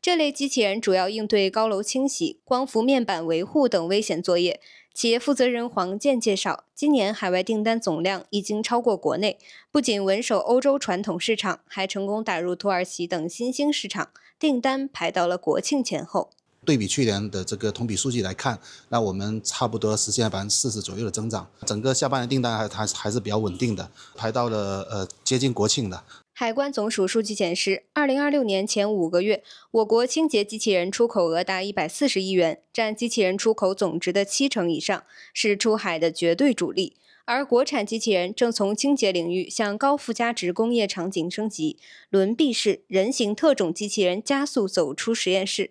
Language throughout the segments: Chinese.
这类机器人主要应对高楼清洗、光伏面板维护等危险作业。企业负责人黄健介绍，今年海外订单总量已经超过国内，不仅稳守欧洲传统市场，还成功打入土耳其等新兴市场，订单排到了国庆前后。 对比去年的这个同比数据来看，那我们差不多实现40%左右的增长，整个下半年订单还是比较稳定的，排到了接近国庆的。 海关总署数据显示，2026年前5个月，我国清洁机器人出口额达140亿元，占机器人出口总值的70%以上，是出海的绝对主力。而国产机器人正从清洁领域向高附加值工业场景升级，轮臂式人形特种机器人加速走出实验室。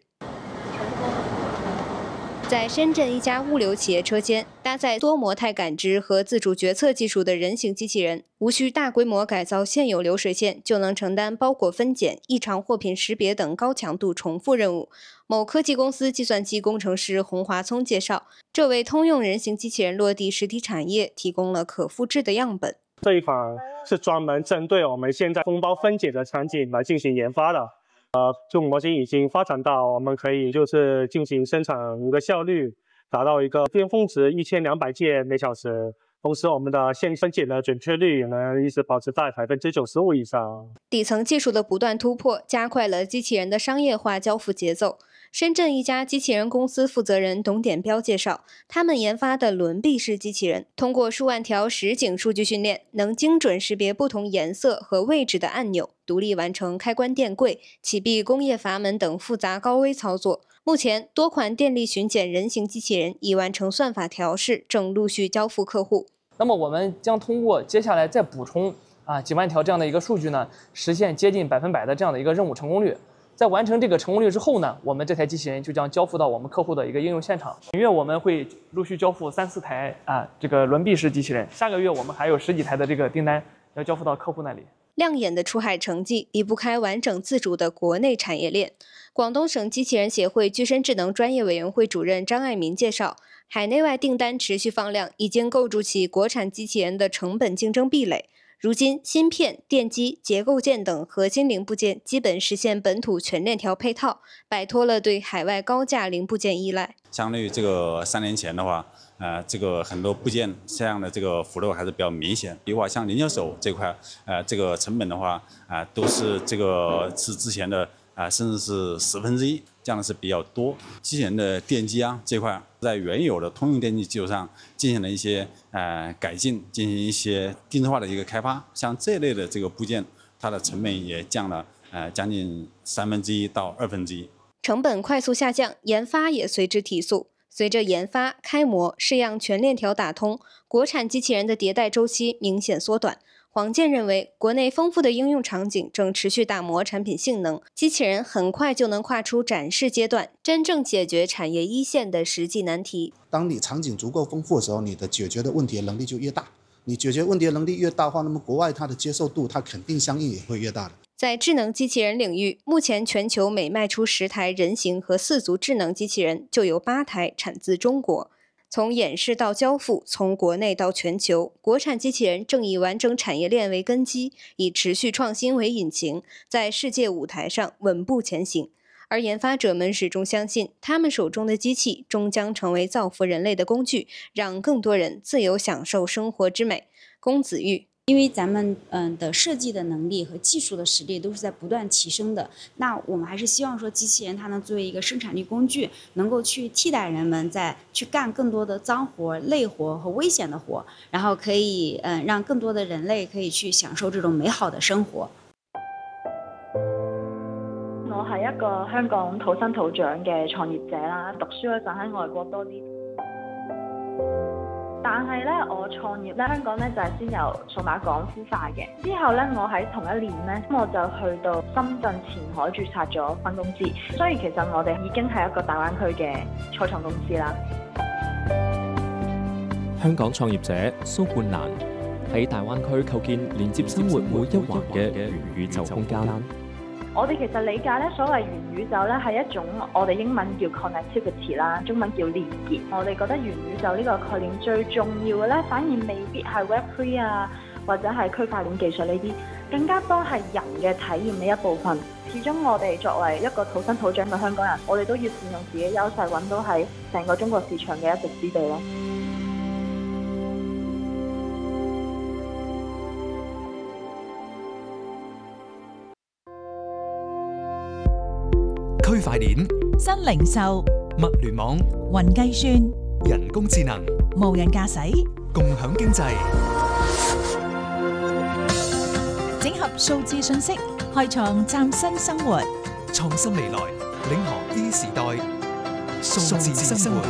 在深圳一家物流企业车间，搭载多模态感知和自主决策技术的人形机器人，无需大规模改造现有流水线，就能承担包裹分拣、异常货品识别等高强度重复任务。某科技公司计算机工程师洪华聪介绍，这为通用人形机器人落地实体产业提供了可复制的样本。 这一款是专门针对我们现在封包分解的场景来进行研发的。这种模型已经发展到我们可以进行生产一个效率达到一个巅峰值1200件每小时，同时我们的线分解的准确率能一直保持在95%以上。 底层技术的不断突破，加快了机器人的商业化交付节奏。深圳一家机器人公司负责人董典彪介绍，他们研发的轮臂式机器人，通过数万条实景数据训练，能精准识别不同颜色和位置的按钮，独立完成开关电柜、启闭工业阀门等复杂高危操作。目前，多款电力巡检人形机器人已完成算法调试，正陆续交付客户。 那么我们将通过接下来再补充几万条这样的一个数据呢，实现接近100%的这样的一个任务成功率。在完成这个成功率之后呢，我们这台机器人就将交付到我们客户的一个应用现场。本月我们会陆续交付3、4台这个轮臂式机器人，下个月我们还有10几台的这个订单要交付到客户那里。 亮眼的出海成绩离不开完整自主的国内产业链。广东省机器人协会具身智能专业委员会主任张爱民介绍，海内外订单持续放量，已经构筑起国产机器人的成本竞争壁垒。如今，芯片、电机、结构件等核心零部件基本实现本土全链条配套，摆脱了对海外高价零部件依赖。 相对于这个3年前的话，这个很多部件这样的这个幅度还是比较明显。比如话像零件手这块，这个成本的话，都是之前的甚至是1/10，这样的是比较多。机器人的电机这块，在原有的通用电机基础上进行了一些改进，进行一些定制化的一个开发。像这类的这个部件，它的成本也降了将近1/3到1/2。 成本快速下降，研发也随之提速。随着研发、开模、试样全链条打通，国产机器人的迭代周期明显缩短。黄健认为，国内丰富的应用场景正持续打磨产品性能，机器人很快就能跨出展示阶段，真正解决产业一线的实际难题。 当你场景足够丰富的时候，你的解决的问题的能力就越大。你解决问题的能力越大的话，那么国外它的接受度，它肯定相应也会越大的。 在智能机器人领域，目前全球每卖出10台人形和4足智能机器人，就有8台产自中国。从演示到交付，从国内到全球，国产机器人正以完整产业链为根基，以持续创新为引擎，在世界舞台上稳步前行。而研发者们始终相信，他们手中的机器终将成为造福人类的工具，让更多人自由享受生活之美。龚子玉。 因为咱们的设计的能力和技术的实力都是在不断提升的，那我们还是希望说机器人它能作为一个生产力工具，能够去替代人们去干更多的脏活、累活和危险的活，然后可以让更多的人类可以去享受这種美好的生活。 我係一個香港土生土長嘅創業者啦，讀書嗰陣喺外國多啲。但係咧，我創業咧，香港咧就係先由數碼港孵化嘅。之後咧，我喺同一年咧，我就去到深圳前海註冊咗分公司。所以其實我哋已經係一個大灣區嘅初創公司啦。 香港創業者蘇冠蘭喺大灣區構建連接生活每一環嘅元宇宙空間。 我哋其實理解咧，所謂元宇宙咧係一種我哋英文叫 connectivity 啦，中文叫連結。我哋覺得元宇宙呢個概念最重要嘅咧，反而未必係 Web3 或者係區塊鏈技術呢啲， 更加多係人嘅體驗呢一部分。始終我哋作為一個土生土長嘅香港人，我哋都要善用自己優勢，揾到喺成個中國市場嘅一席之地咯。 區塊鏈、 新零售、 物聯網、 雲計算、 人工智能、 無人駕駛、 共享經濟， 整合數字信息，開創嶄新生活。 創新未來，領航 E 時代，數字生活。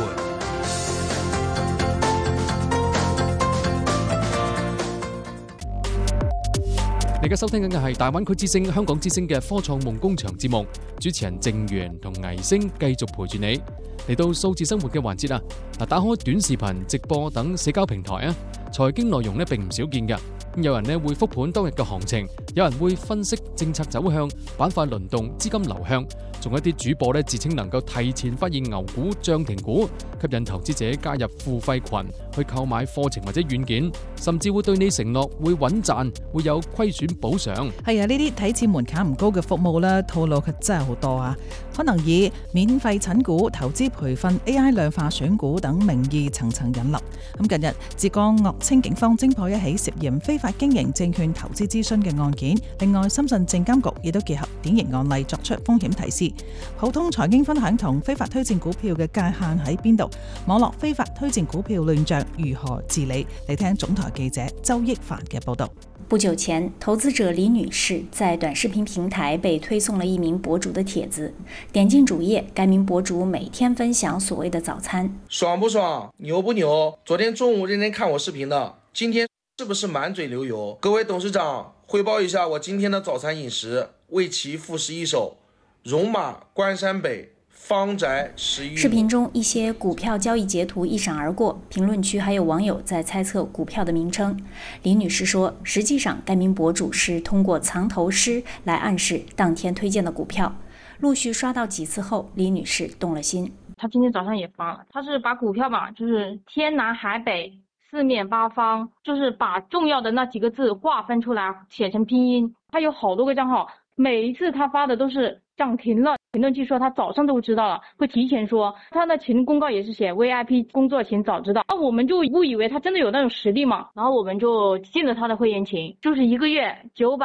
你而家收聽緊嘅係大灣區之聲、香港之聲嘅科創夢工場節目，主持人鄭源同倪星繼續陪住你嚟到數字生活嘅環節啊！打開短視頻、直播等社交平台啊，財經內容咧並唔少見嘅。有人咧會復盤當日嘅行情，有人會分析政策走向、板塊輪動、資金流向，仲有一啲主播咧自稱能夠提前發現牛股、漲停股，吸引投資者加入付費群去購買課程或者軟件，甚至會對你承諾會穩賺，會有虧損補償。 係啊，呢啲睇似門檻唔高嘅服務咧，套路佢真係好多啊！可能以免費診股、投資培訓、AI 量化選股等名義層層引流。咁近日，浙江樂清警方偵破一起涉嫌非法經營證券投資諮詢嘅案件。另外，深圳證監局亦都結合典型案例作出風險提示。普通財經分享同非法推薦股票嘅界限喺邊度？網絡非法推薦股票亂象如何治理？嚟聽總台記者周益凡嘅報道。 不久前，投資者李女士在短視頻平台被推送了一名博主的帖子。點進主頁，該名博主每天分享所謂的早餐。 爽不爽？牛不牛？昨天中午認真看我視頻的，今天是不是滿嘴流油？各位董事長，匯報一下我今天的早餐飲食：魏琪富11手，戎馬關山北，方宅11。 視頻中一些股票交易截圖一閃而過，評論區還有網友在猜測股票的名稱。李女士說，實際上該名博主是通過藏頭詩來暗示當天推薦的股票。陸續刷到幾次後，李女士動了心。 他今天早上也發了，他是把股票吧，就是天南海北四面八方，就是把重要的那幾個字劃分出來寫成拼音。他有好多個賬號，每一次他發的都是漲停了。評論區說他早上都知道了，會提前說。他的群公告也是寫 VIP 工作請早知道。那我們就誤以為他真的有那種實力嘛，然後我們就進了他的會員群，就是一個月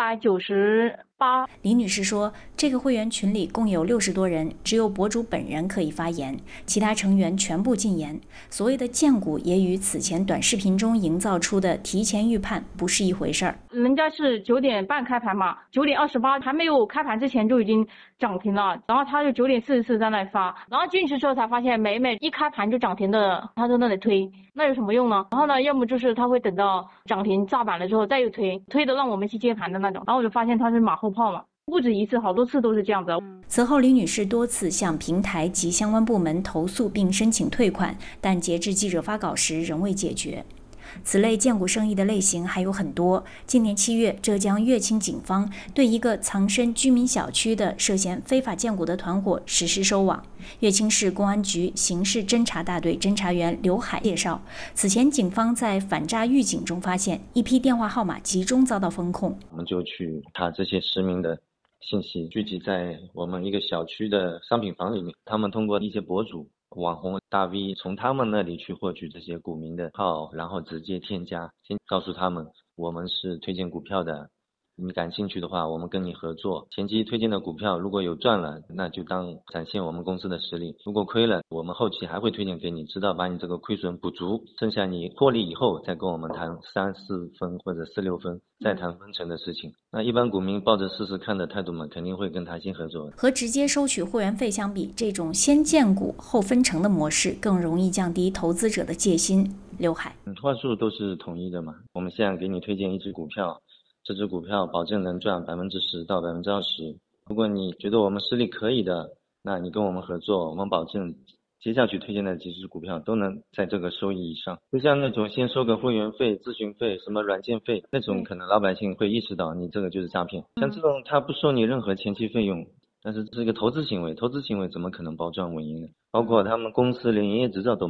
998。 李女士說，這個會員群裡共有60多人，只有博主本人可以發言，其他成員全部禁言。所謂的薦股也與此前短視頻中營造出的提前預判不是一回事兒。 人家是9點半開盤嘛，9點28還沒有開盤之前就已經漲停了，然後他就9點44在那裡發，然後進去之後才發現每一開盤就漲停的，他在那裡推，那有什麼用呢？然後呢，要麼就是他會等到漲停炸板了之後再又推的讓我們去接盤的那種，然後我就發現他是馬後炮嘛，不止一次，好多次都是這樣子。 此後，李女士多次向平台及相關部門投訴並申請退款，但截至記者發稿時仍未解決。此類薦股生意的類型還有很多。今年7月，浙江樂清警方對一個藏身居民小區的涉嫌非法薦股的團夥實施收網。樂清市公安局刑事偵查大隊偵查員劉海介紹，此前警方在反詐預警中發現一批電話號碼集中遭到封控， 我們就去查這些實名的信息，聚集在我們一個小區的商品房裡面，他們通過一些博主、網紅大 V 從他們那裡去獲取這些股民的號，然後直接添加，先告訴他們我們是推薦股票的，你感興趣的話我們跟你合作，前期推薦的股票如果有賺了，那就當展現我們公司的實力，如果虧了，我們後期還會推薦給你，直到把你這個虧損補足，剩下你獲利以後再跟我們談3、4分或者4、6分，再談分成的事情。那一般股民抱着試試看的態度嘛，肯定會跟他先合作。 和直接收取會員費相比，這種先薦股後分成的模式更容易降低投資者的戒心。劉海， 話術都是統一的嘛，我們現在給你推薦一隻股票，這隻股票保證能賺10%到20%。如果你覺得我們實力可以的，那你跟我們合作，我們保證接下去推薦的幾隻股票都能在這個收益以上。就像那種先收個會員費、諮詢費、什麼軟件費，那種可能老百姓會意識到你這個就是詐騙。像這種他不收你任何前期費用，但是這是一個投資行為，投資行為怎麼可能保賺穩贏呢？包括他們公司連營業執照都沒有，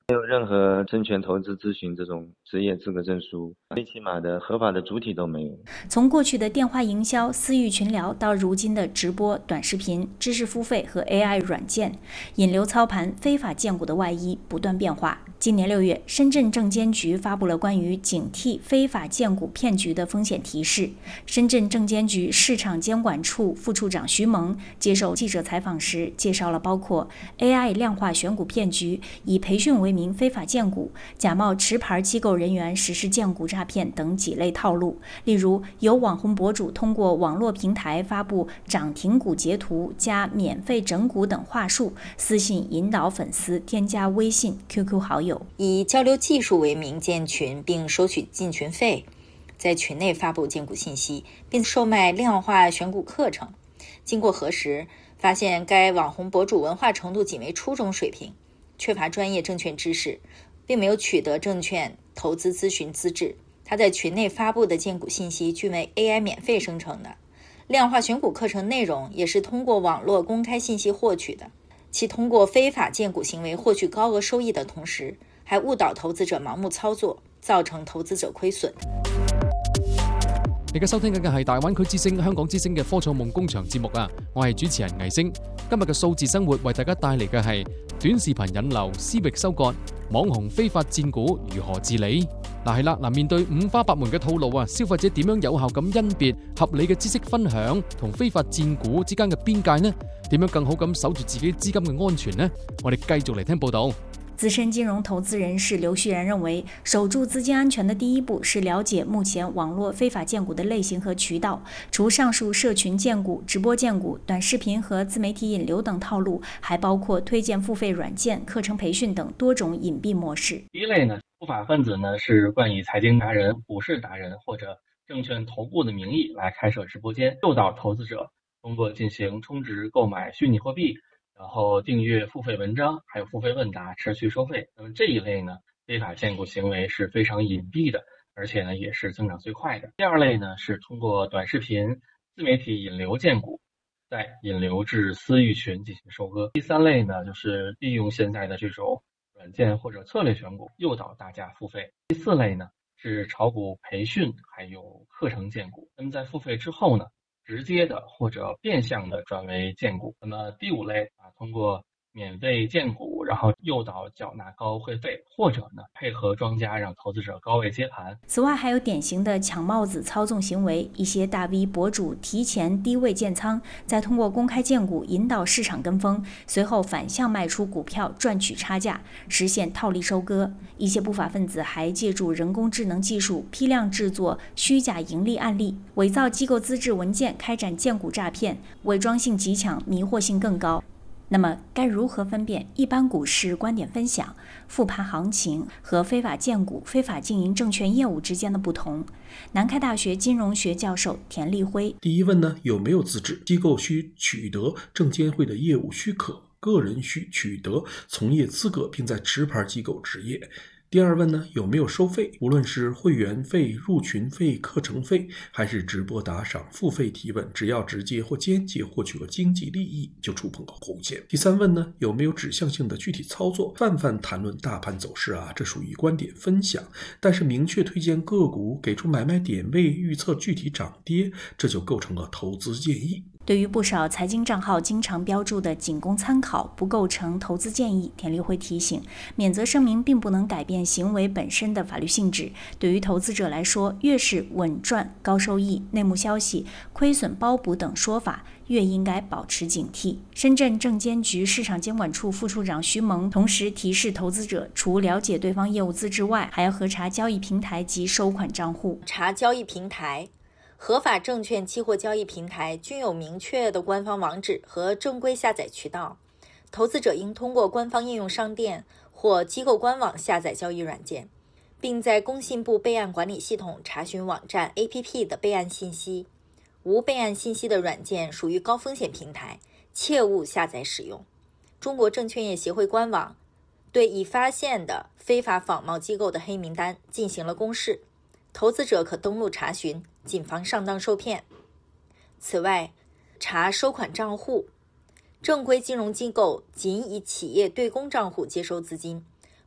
没有任何证券投资咨询这种职业资格证书，最起码的合法的主体都没有。 从过去的电话营销、私域群聊到如今的直播、短视频、知识付费和 AI 软件，引流操盘、非法荐股的外衣不断变化。今年6月，深圳证监局发布了关于警惕非法荐股骗局的风险提示。深圳证监局市场监管处副处长徐萌接受记者采访时介绍了包括 AI 量化选股骗局、以培训为名非法荐股、假冒持牌机构人员实施荐股诈骗等几类套路。例如，有网红博主通过网络平台发布涨停股截图加免费整股等话术，私信引导粉丝添加微信、QQ 好友， 以交流技术为名建群并收取进群费，在群内发布荐股信息，并售卖量化选股课程。经过核实，发现该网红博主文化程度仅为初中水平，缺乏专业证券知识，并没有取得证券投资咨询资质。他在群内发布的荐股信息均为 AI 免费生成的，量化选股课程内容也是通过网络公开信息获取的。其通过非法荐股行为获取高额收益的同时，还误導投資者盲目操作，造成投資者虧損。 你而家收聽緊嘅係大灣區之聲香港之聲嘅科創夢工場節目啊！我係主持人魏星。今日嘅數字生活為大家帶嚟嘅係短視頻引流、私域收割、網紅非法薦股如何治理？係啦，面對五花八門嘅套路啊，消費者點樣有效咁甄別合理嘅知識分享同非法薦股之間嘅邊界呢？點樣更好咁守住自己資金嘅安全呢？我哋繼續嚟聽報道。 資深金融投資人士劉旭然認為，守住資金安全的第一步是了解目前網絡非法薦股的類型和渠道。除上述社群薦股、直播薦股、短視頻和自媒體引流等套路，還包括推薦付費軟件、課程培訓等多種隱蔽模式。 第一類呢，不法分子呢是冠以財經達人、股市達人或者證券投顧的名義來開設直播間，誘導投資者通過進行充值購買虛擬貨幣，然後訂閱付費文章，還有付費問答，持續收費。那麼這一類呢，非法薦股行為是非常隱蔽的，而且呢也是增長最快的。第二類呢是通過短視頻、自媒體引流薦股，再引流至私域群進行收割。第三類呢就是利用現在的這種軟件或者策略選股，誘導大家付費。第四類呢是炒股培訓，還有課程薦股。那麼在付費之後呢，直接的或者變相的轉為薦股。那麼第五類通過免費薦股，然後誘導繳納高會費，或者呢配合莊家讓投資者高位接盤。 此外，還有典型的搶帽子操縱行為，一些大 V 博主提前低位建倉，再通過公開薦股引導市場跟風，隨後反向賣出股票賺取差價，實現套利收割。一些不法分子還借助人工智能技術批量製作虛假盈利案例，偽造機構資質文件開展薦股詐騙，偽裝性極強，迷惑性更高。那麼該如何分辨一般股市觀點分享、復盤行情和非法薦股、非法經營證券業務之間的不同？南開大學金融學教授田立輝： 第一問呢，有沒有資質？機構需取得證監會的業務許可，個人需取得從業資格並在持牌機構執業。第二問呢，有沒有收費？無論是會員費、入群費、課程費，還是直播打賞、付費提問，只要直接或間接獲取了經濟利益，就觸碰了紅線。第三問呢，有沒有指向性的具體操作？泛泛談論大盤走勢啊，這屬於觀點分享，但是明確推薦個股，給出買賣點位，預測具體漲跌，這就構成了投資建議。 對於不少財經賬號經常標注的僅供參考，不構成投資建議，田立輝提醒，免責聲明並不能改變行為本身的法律性質。對於投資者來說，越是穩賺、高收益、內幕消息、虧損包補等說法，越應該保持警惕。深圳證監局市場監管處副處長徐萌同時提示投資者，除了解對方業務資質外，還要核查交易平台及收款賬戶。 查交易平台。合法證券期貨交易平台均有明確的官方網址和正規下載渠道，投資者應通過官方應用商店或機構官網下載交易軟件，並在工信部備案管理系統查詢網站 APP 的備案信息。無備案信息的軟件屬於高風險平台，切勿下載使用。中國證券業協會官網對已發現的非法仿冒機構的黑名單進行了公示，投資者可登錄查詢，謹防上當受騙。此外，查收款賬戶，正規金融機構僅以企業對公賬戶接收資金，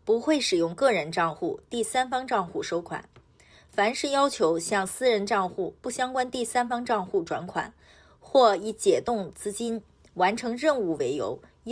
不会使用个人账户、第三方账户收款。凡是要求向私人账户不相关第三方账户转款，或以解冻资金、完成任务为由